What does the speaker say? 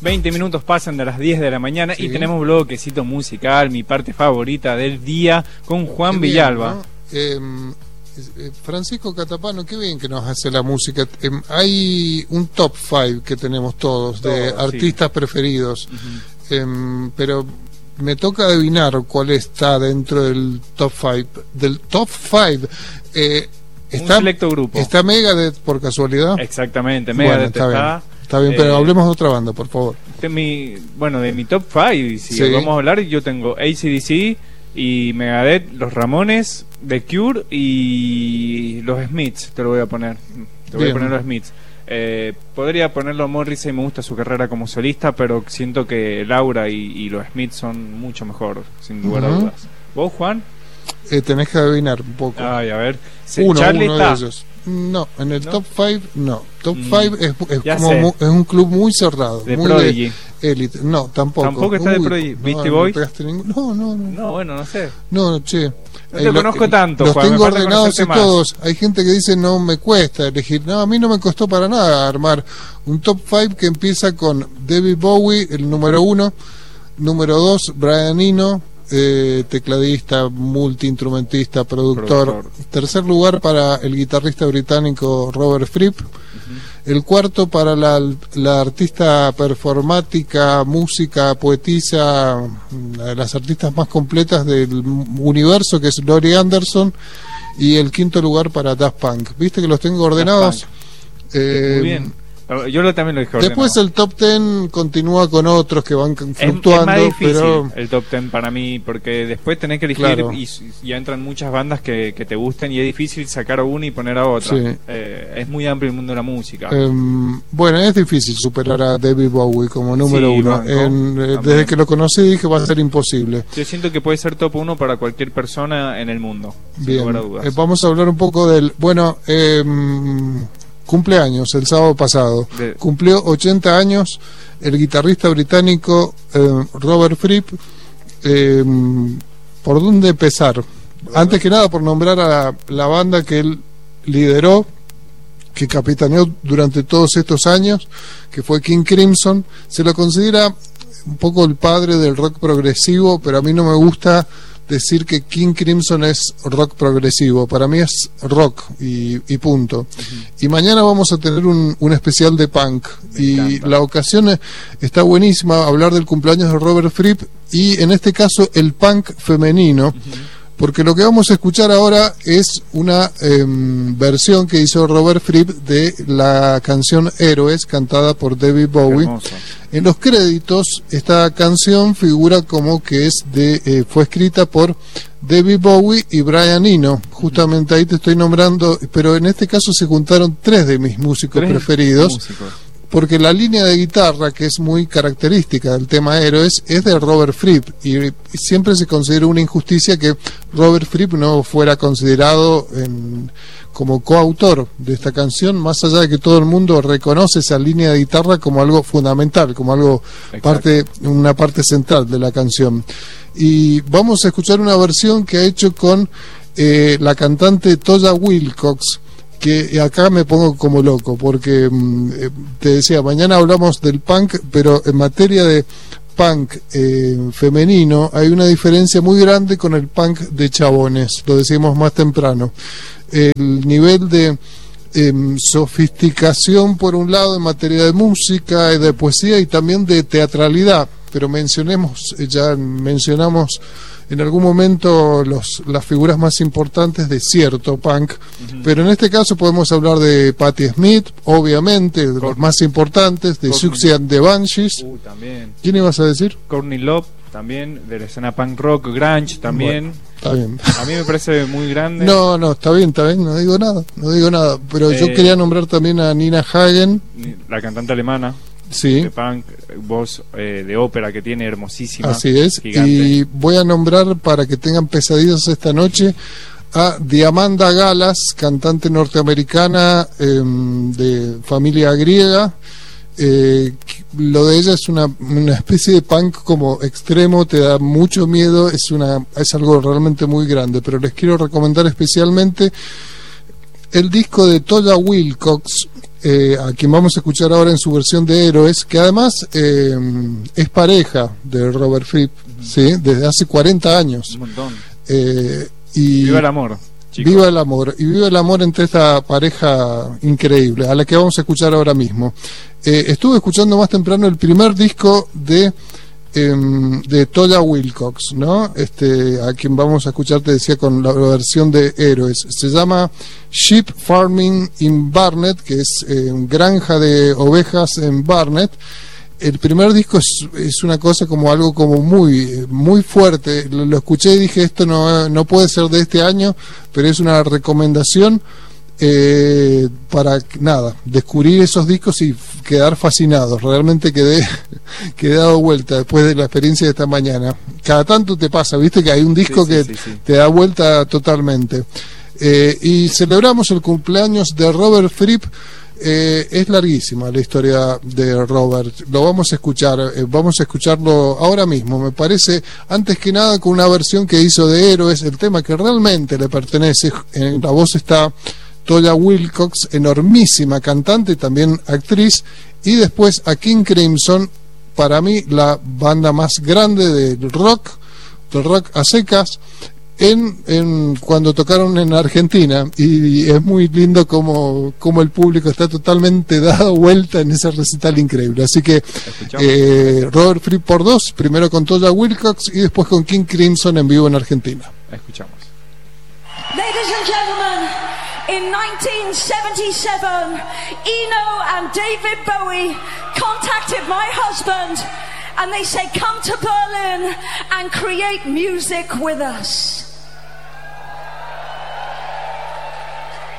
20 minutos pasan de las 10 de la mañana Sí. y tenemos bloquecito musical, mi parte favorita del día, con Juan Villalba. ¿No? Francisco Catapano, qué bien que nos hace la música. Hay un top 5 que tenemos todos de artistas preferidos. Pero me toca adivinar cuál está dentro del top 5. Del top 5 Un selecto grupo. ¿Está Megadeth por casualidad? Exactamente, Megadeth está bien, pero hablemos de otra banda, por favor. De mi top 5, si vamos a hablar, yo tengo AC/DC y Megadeth, los Ramones, The Cure y los Smiths. Te lo voy a poner. Voy a poner los Smiths. Podría ponerlo Morrissey, me gusta su carrera como solista, pero siento que Laura y los Smiths son mucho mejor, sin lugar a dudas. ¿Vos, Juan? Tenés que adivinar un poco. Ay, a ver. Uno de ellos. No, en el top 5 no. Top 5 es un club muy cerrado. De muy Prodigy. De élite. No, tampoco. Tampoco está de Prodigy. ¿Beastie Boys? No, bueno, no sé. No, che. No te conozco tanto, los Juan. Tengo ordenados y todos. Hay gente que dice no me cuesta elegir. No, a mí no me costó para nada armar un top 5 que empieza con David Bowie, el número 1. Número 2, Brian Eno, tecladista, multiinstrumentista, productor. Tercer lugar para el guitarrista británico Robert Fripp. El cuarto para la artista performática, música, poetisa, una de las artistas más completas del universo, que es Laurie Anderson. Y el quinto lugar para Daft Punk. ¿Viste que los tengo ordenados? Muy bien. Yo también lo dije ordenado. Después el top 10 continúa con otros que van fluctuando. Es más difícil pero el top 10 para mí, porque después tenés que elegir y ya entran muchas bandas que te gusten y es difícil sacar a una y poner a otra. Sí. Es muy amplio el mundo de la música. Bueno, es difícil superar a David Bowie como número 1. Desde que lo conocí dije va a ser imposible. Yo siento que puede ser top 1 para cualquier persona en el mundo. Bien, sin lugar a dudas. Vamos a hablar un poco del... Bueno, cumpleaños el sábado pasado. Cumplió 80 años el guitarrista británico Robert Fripp. ¿Por dónde empezar? Antes que nada por nombrar a la banda que él lideró, que capitaneó durante todos estos años, que fue King Crimson. Se lo considera un poco el padre del rock progresivo, pero a mí no me gusta decir que King Crimson es rock progresivo. Para mí es rock y punto. Y mañana vamos a tener un especial de punk. Y la ocasión está buenísima, hablar del cumpleaños de Robert Fripp y en este caso el punk femenino. Porque lo que vamos a escuchar ahora es una versión que hizo Robert Fripp de la canción Héroes, cantada por David Bowie. En los créditos esta canción figura como que fue escrita por David Bowie y Brian Eno. Justamente ahí te estoy nombrando, pero en este caso se juntaron tres de mis músicos preferidos. Porque la línea de guitarra, que es muy característica del tema Héroes, es de Robert Fripp, y siempre se consideró una injusticia que Robert Fripp no fuera considerado como coautor de esta canción, más allá de que todo el mundo reconoce esa línea de guitarra como algo fundamental, como algo una parte central de la canción. Y vamos a escuchar una versión que ha hecho con la cantante Toya Wilcox, que acá me pongo como loco, porque te decía, mañana hablamos del punk, pero en materia de punk femenino hay una diferencia muy grande con el punk de chabones, lo decimos más temprano. El nivel de sofisticación por un lado en materia de música y de poesía y también de teatralidad, pero mencionamos en algún momento las figuras más importantes de cierto punk, pero en este caso podemos hablar de Patti Smith, obviamente, de los más importantes, de Siouxsie and the Banshees. También. ¿Quién ibas a decir? Courtney Love, también, de la escena punk rock, grunge, también. Bueno, está bien. A mí me parece muy grande. No, está bien, no digo nada, pero yo quería nombrar también a Nina Hagen, la cantante alemana. Sí. De punk, voz de ópera que tiene hermosísima. Así es. Gigante. Y voy a nombrar, para que tengan pesadillas esta noche, a Diamanda Galas, cantante norteamericana de familia griega. Lo de ella es una especie de punk como extremo, te da mucho miedo, es algo realmente muy grande, pero les quiero recomendar especialmente el disco de Toya Wilcox. a quien vamos a escuchar ahora en su versión de Héroes, que además es pareja de Robert Fripp, ¿sí? Desde hace 40 años. Un montón. Y viva el amor, chicos. Viva el amor, y viva el amor entre esta pareja increíble, a la que vamos a escuchar ahora mismo. Estuve escuchando más temprano el primer disco de Toya Wilcox, ¿no? A quien vamos a escuchar, te decía, con la versión de Héroes. Se llama Sheep Farming in Barnet, que es granja de ovejas en Barnet. El primer disco es una cosa como algo como muy muy fuerte. Lo escuché y dije, esto no puede ser de este año, pero es una recomendación para nada, descubrir esos discos y quedar fascinados. Realmente quedé dado vuelta después de la experiencia de esta mañana. Cada tanto te pasa, viste, que hay un disco que te da vuelta totalmente. Y celebramos el cumpleaños de Robert Fripp. Es larguísima la historia de Robert. Lo vamos a escuchar, vamos a escucharlo ahora mismo, me parece, antes que nada con una versión que hizo de Héroes, el tema que realmente le pertenece. En la voz está Toya Wilcox, enormísima cantante y también actriz, y después a King Crimson, para mí la banda más grande del rock a secas, cuando tocaron en Argentina, y es muy lindo como el público está totalmente dado vuelta en ese recital increíble. Así que Robert Fripp por dos, primero con Toya Wilcox y después con King Crimson en vivo en Argentina. Escuchamos. Ladies and gentlemen, in 1977, Eno and David Bowie contacted my husband and they said, come to Berlin and create music with us.